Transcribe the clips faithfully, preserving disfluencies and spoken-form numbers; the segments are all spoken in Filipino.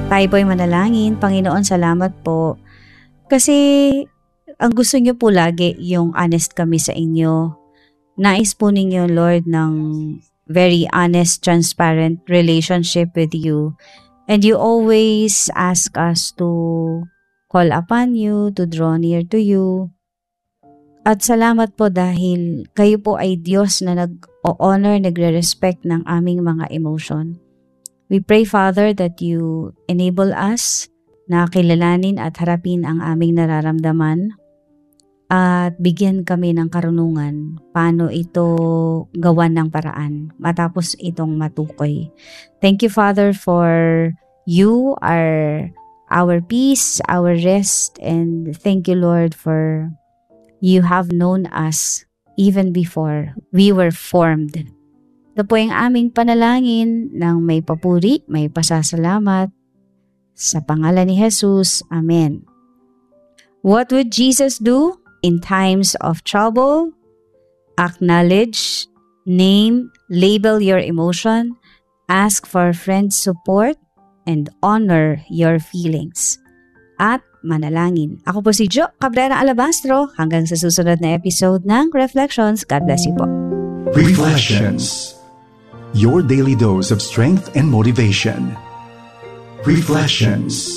Tayo po'y manalangin. Panginoon, salamat po. Kasi ang gusto niyo po lagi yung honest kami sa inyo. Nais po ninyo, Lord, ng very honest, transparent relationship with you. And you always ask us to call upon you, to draw near to you. At salamat po dahil kayo po ay Diyos na nag-honor, nagre-respect ng aming mga emotion. We pray, Father, that you enable us na kilalanin at harapin ang aming nararamdaman at bigyan kami ng karunungan paano ito gawan ng paraan matapos itong matukoy. Thank you, Father, for you are our peace, our rest, and thank you, Lord, for you have known us even before we were formed. Ito po yung aming panalangin ng may papuri, may pasasalamat. Sa pangalan ni Jesus, Amen. What would Jesus do in times of trouble? Acknowledge, name, label your emotion, ask for friend support, and honor your feelings. At manalangin. Ako po si Jo Cabrera Alabastro. Hanggang sa susunod na episode ng Reflections. God bless you po. Reflections. Your daily dose of strength and motivation. Reflections.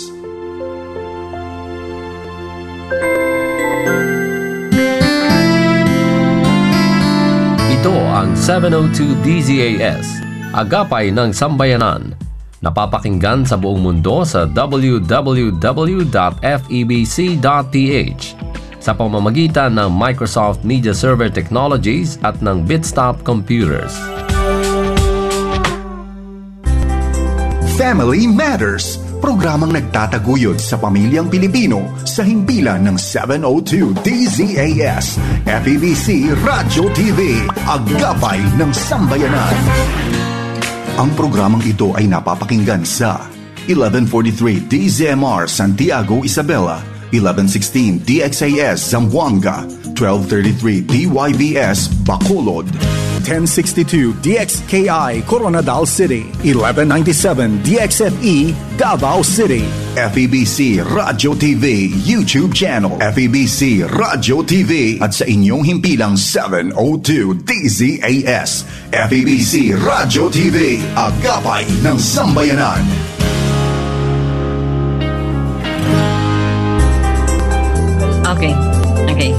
Ito ang seven oh two D Z A S, Agapay ng Sambayanan. Napapakinggan sa buong mundo sa w w w dot f e b c dot p h sa pamamagitan ng Microsoft Media Server Technologies at ng Bitstop Computers. Family Matters, programang nagtataguyod sa pamilyang Pilipino sa himpilan ng seven oh two D Z A S, F E B C Radyo T V, Agapay ng Sambayanan. Ang programang ito ay napapakinggan sa eleven forty-three D Z M R Santiago, Isabela, eleven sixteen D X A S Zamboanga, twelve thirty-three D Y B S Bacolod, ten sixty-two D X K I Coronadal City, eleven ninety-seven D X F E Davao City. F E B C Radyo T V YouTube channel, F E B C Radyo T V, at sa inyong himpilang seven oh two D Z A S, F E B C Radyo T V, Agapay ng Sambayanan. Okay. Okay.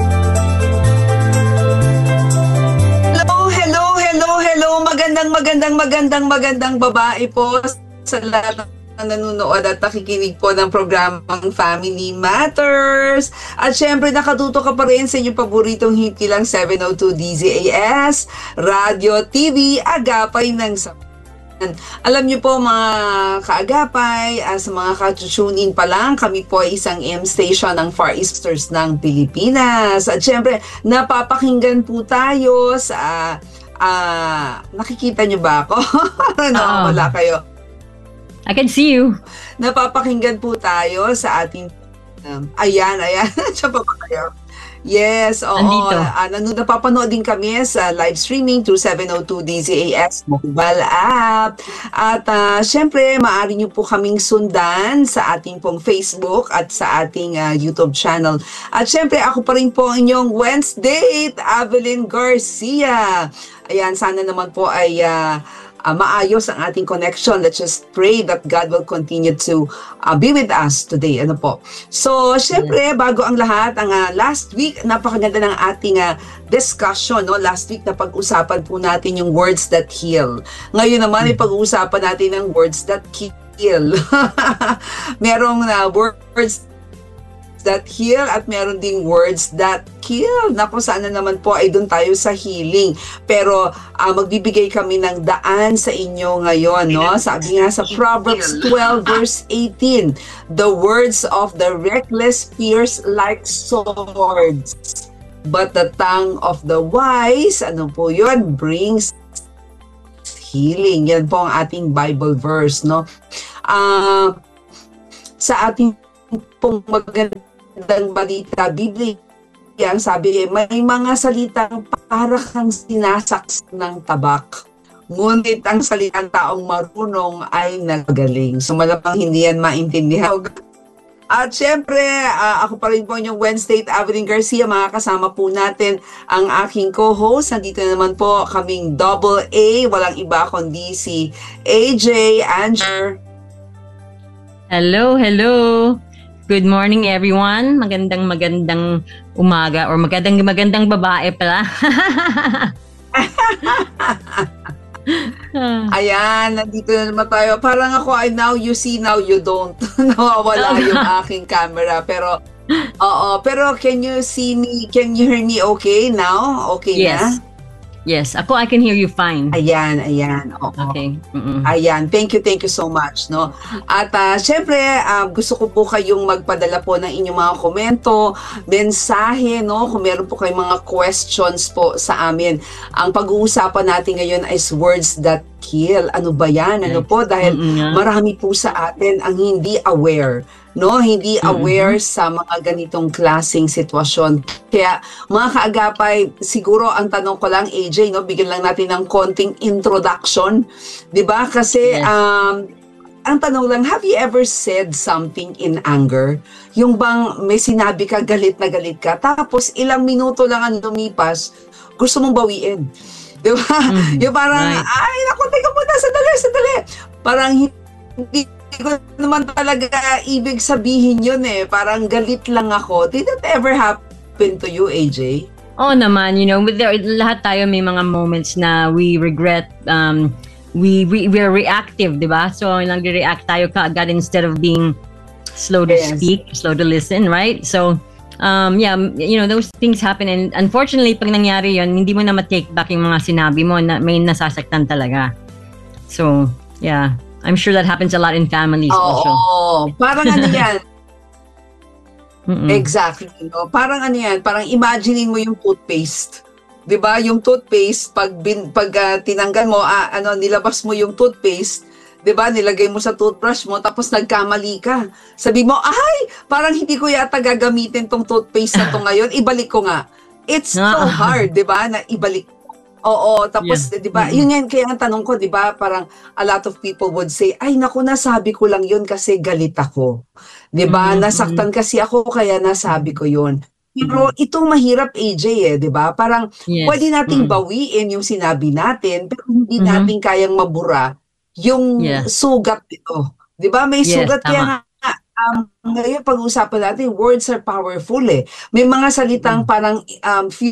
Hello, hello, hello, hello. Magandang, magandang, magandang, magandang babae po sa lahat na nanonood at nakikinig po ng programang Family Matters. At syempre, nakatuto ka pa rin sa inyong paboritong himpilang seven oh two D Z A S, Radyo T V, Agapay ng Sambayanan. Alam niyo po mga kaagapay, uh, sa mga ka-tune in pa lang, kami po ay isang M station ng Far Easters ng Pilipinas. At syempre, napapakinggan po tayo sa... Uh, nakikita niyo ba ako? Ano, wala kayo. I can see you. Napapakinggan po tayo sa ating... Um, ayan, ayan. Siya pa ba kayo? Yes, oo. Andito. Uh, nanu- napapanood din kami sa live streaming through seven oh two D Z A S mobile app. At uh, syempre, maaari niyo po kaming sundan sa ating pong Facebook at sa ating uh, YouTube channel. At syempre, ako pa rin po ang inyong Wednesday, Avelyn Garcia. Ayan, sana naman po ay... Uh, Uh, maayos ang ating connection. Let's just pray that God will continue to uh, be with us today. Ano po? So, syempre, yeah. bago ang lahat, ang uh, last week, napakaganda ng ating uh, discussion. No? Last week, napag-usapan po natin yung words that heal. Ngayon naman, mm-hmm. ipag-uusapan natin ang words that kill. Merong uh, words that heal at meron ding words that kill. Naku, sana naman po ay doon tayo sa healing. Pero uh, magbibigay kami ng daan sa inyo ngayon, no? Sabi nga sa Proverbs twelve verse eighteen, the words of the reckless pierce like swords, but the tongue of the wise, ano po yun, brings healing. Yan po ang ating Bible verse, no? Uh, sa ating pong magandang balita, Biblia, ang sabi, may mga salitang para kang sinasaks ng tabak. ngunit ang salitang taong marunong ay nagaling. So malamang hindi yan maintindihan. At syempre, uh, ako pa rin po yung Wednesday at Evelyn Garcia. Mga kasama po natin ang aking co-host. Nandito naman po kaming double A. Walang iba kundi si A J Anger. Hello, hello. Good morning, everyone. Magandang magandang umaga or magandang magandang babae pala. Ayan, nandito na naman tayo. Parang ako ay now you see, now you don't. Nawawala yung aking camera. Pero, oo. Pero can you see me, can you hear me okay now? Okay Yes. na? Yes. Ako, I can hear you fine. Ayan, ayan. Oo. Okay. Mm-mm. Ayan, thank you, thank you so much, no? At uh, syempre, uh, gusto ko po kayong magpadala po ng inyong mga komento, mensahe, no? Kung meron po kayong mga questions po sa amin. Ang pag-uusapan natin ngayon is words that kill. Ano ba yan? Ano po? Dahil Mm-mm. marami po sa atin ang hindi aware, no? Hindi aware Mm-hmm. sa mga ganitong klaseng sitwasyon. Kaya mga kaagapay, siguro ang tanong ko lang, A J, no? Bigyan lang natin ng konting introduction. 'Di ba? Kasi Yes. um ang tanong lang, have you ever said something in anger? Yung bang may sinabi ka, galit na galit ka, tapos ilang minuto lang ang lumipas, gusto mong bawiin. 'Di ba? Mhm. Yung parang, Right. ay, naku, teka muna, sandali, sandali. Parang hindi ko naman talaga ibig sabihin yun eh. Parang galit lang ako. Did that ever happen to you, A J? Oo naman, you know, with the, lahat tayo may mga moments na we regret, um, we, we, we're reactive, di ba? So, nag-react tayo kaagad instead of being slow to Yes. speak, slow to listen, right? So, um, yeah, you know, those things happen and unfortunately, pag nangyari yun, hindi mo na ma-take back yung mga sinabi mo na may nasasaktan talaga. So, yeah, I'm sure that happens a lot in families also. Oo, parang ano yan. Mm-mm. Exactly. No? Parang ano yan, parang imaginein mo yung toothpaste. 'Di ba? Yung toothpaste, pag, bin, pag uh, tinanggal mo, ah, ano, nilabas mo yung toothpaste, 'di ba? Nilagay mo sa toothbrush mo, tapos nagkamali ka. Sabi mo, ay, parang hindi ko yata gagamitin tong toothpaste na to ngayon, ibalik ko nga. It's so Ah. hard, 'di ba, na ibalik. Oo, tapos Yeah. 'di ba? Mm. Yun yan kaya ang tanong ko, 'di ba? Parang a lot of people would say, "Ay naku, nasabi ko lang 'yun kasi galit ako." 'Di ba? Mhm, Nasaktan kasi ako kaya nasabi ko 'yun. Pero ito mahirap, A J, eh, 'di ba? Parang Yes. pwede nating Mm. bawiin yung sinabi natin, pero hindi Mhm. natin kayang mabura yung Yeah. sugat nito. 'Di ba? May Yes, sugat kaya tama. nga um, ngayon pag-uusapan natin, words are powerful eh. May mga salitang parang um, few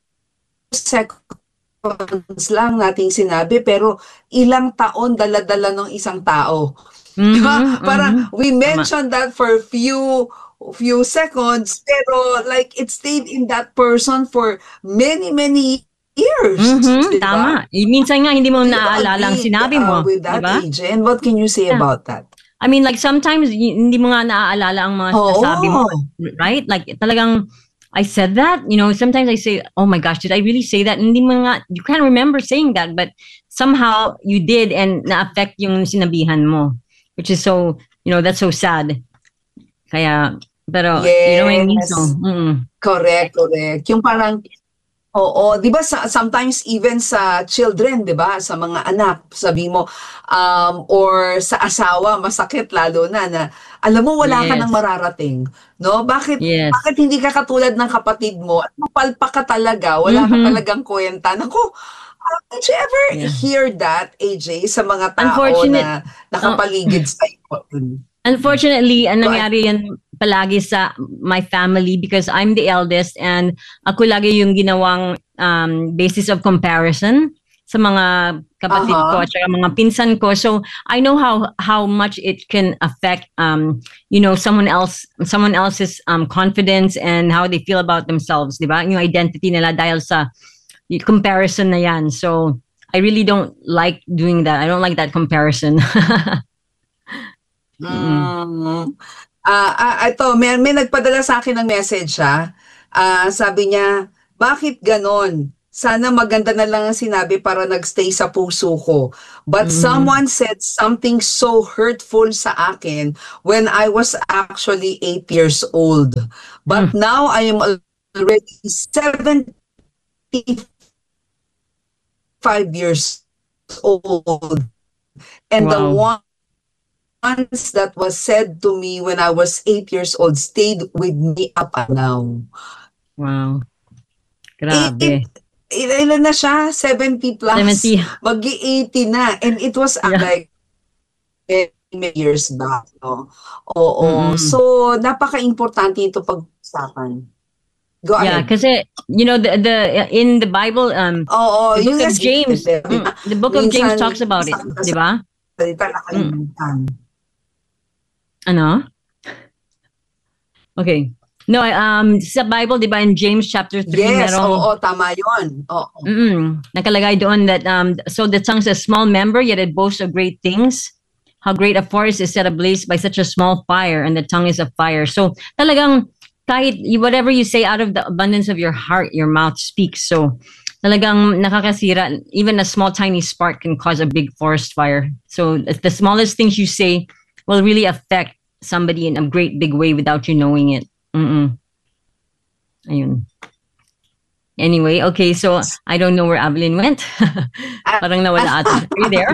seconds lang nating sinabi pero ilang taon dala-dala ng isang tao. Mhm, Diba? mhm. Parang we Tama. mentioned that for few few seconds pero like it stayed in that person for many many years. Mhm, Diba? tama. Eh, minsan nga hindi mo Do you naaalala ang agree, sinabi uh, mo, with di that, ba? A J? And what can you say Yeah. about that? I mean, like sometimes y- hindi mo nga naaalala ang mga Oo. sinasabi mo, right? Like talagang I said that, you know, sometimes I say, "Oh my gosh, did I really say that?" Hindi mo nga, you can't remember saying that, but somehow you did and na-affect yung sinabihan mo, which is so, you know, that's so sad. Kaya, pero, you know what I mean? Yes. So, mm, Correct, correct. Yung parang, oo, di ba sa, sometimes even sa children, di ba, sa mga anak, sabi mo, um, or sa asawa, masakit lalo na na, alam mo, wala ka Yes. nang mararating. No? Bakit, Yes. bakit hindi ka katulad ng kapatid mo? At mapalpak ka talaga, wala ka Mhm. talagang kwenta. Naku, uh, did you ever Yeah. hear that, A J, sa mga tao Unfortunate- na nakapaligid sa iyo? Unfortunately, ang Go nangyari yan palagi sa my family because I'm the eldest and ako lagi yung ginawang um, basis of comparison sa mga kapatid Aha. ko at saka mga pinsan ko. So I know how how much it can affect um, you know, someone else someone else's um, confidence and how they feel about themselves, di ba? Yung identity nila dahil sa yung comparison na yan. So I really don't like doing that. I don't like that comparison. Mm. Ah, ah, ito, may, may nagpadala sa akin ng message ha. Ah, sabi niya, bakit ganon? Sana maganda na lang ang sinabi para nagstay sa puso ko. But Mhm. someone said something so hurtful sa akin when I was actually eight years old. But now I am already seventy-five years old. And the Wow. ones that was said to me when I was eight years old stayed with me up and now. Wow. Eight, Grabe. il- ilan na siya? seventy plus. seventy. Mag-eighty na. And it was uh, Yeah. like many years back. No? Oo. Mm-mm. So, napaka-importante ito pag-usapan. Go Yeah, ahead. kasi you know the the in the Bible, um, Oo, the book yung of James, mm, the book of James minsan, talks about it, sa- di ba? salita nakalimutan. Ano? Okay. No, I- um, sa Bible, di ba, in James chapter three, Yes, merong, oo, tama yun. Oo. mm, nakalagay doon that, um, so the tongue's a small member, yet it boasts of great things. How great a forest is set ablaze by such a small fire, and the tongue is a fire. So, talagang, kahit y- whatever you say out of the abundance of your heart, your mouth speaks. So, talagang nakakasira. Even a small, tiny spark can cause a big forest fire. So, the the smallest things you say will really affect somebody in a great big way without you knowing it. Mm-mm. Ayun. Anyway, okay, so I don't know where Avelyn went. Parang nawala ata. Are you there?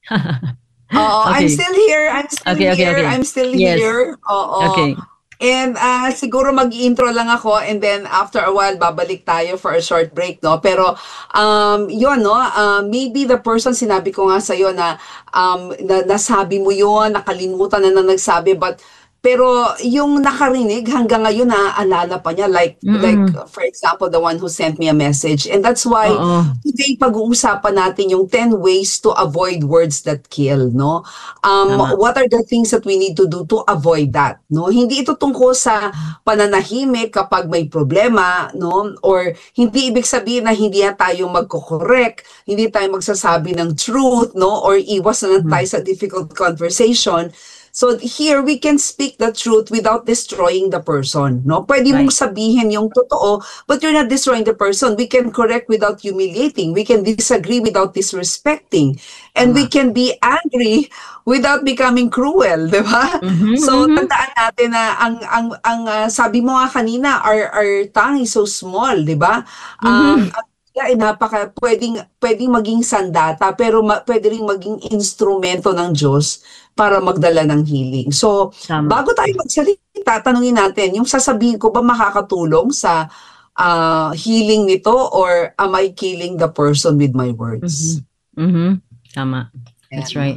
Oo, I'm Okay. still here. I'm still Okay, okay, here. okay. I'm still Yes. here. Oo. Okay. And ah, siguro mag-intro lang ako and then after a while babalik tayo for a short break, no? Pero um yun, no? Ah, maybe the person, sinabi ko nga sa na um na, nasabi mo yun, nakalimutan na na nagsabi, but pero yung nakarinig hanggang ngayon naaalala pa niya, like Mm-mm. like for example the one who sent me a message, and that's why Oo. today pag-uusapan natin yung ten ways to avoid words that kill, no? Um, Tama. what are the things that we need to do to avoid that, no? Hindi ito tungkol sa pananahimik kapag may problema, no? Or hindi ibig sabihin na hindi na tayo magko-correct, hindi tayo magsasabi ng truth, no? Or iwas na lang tayo sa difficult conversation. So here we can speak the truth without destroying the person, no? Pwede mong Right. sabihin yung totoo, but you're not destroying the person. We can correct without humiliating. We can disagree without disrespecting. And we can be angry without becoming cruel, di ba? Mhm, So mhm. tandaan natin na ang ang ang ah, sabi mo nga kanina, our our tongue is so small, di ba? Um ang yeah, eh, napaka pwedeng pwedeng maging sandata pero ma, pwede ring maging instrumento ng Diyos para magdala ng healing. So, Tama. bago tayo magsalita, tanungin natin, yung sasabihin ko ba makakatulong sa ah, healing nito, or am I killing the person with my words? Mhm. Tama. That's right.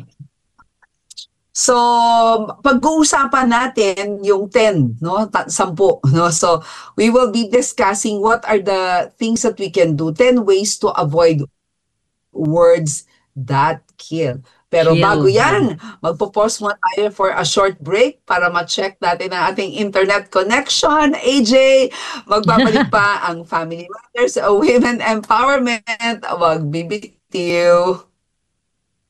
So, pag-uusapan natin yung ten, no? Ta- sampu, no? So, we will be discussing what are the things that we can do, ten ways to avoid words that kill. Pero Kill. bago yan, magpo-pause muna tayo for a short break para ma-check natin ang ating internet connection. A J, magbabalik pa ang Family Matters, Women Empowerment. Wag bibitiw.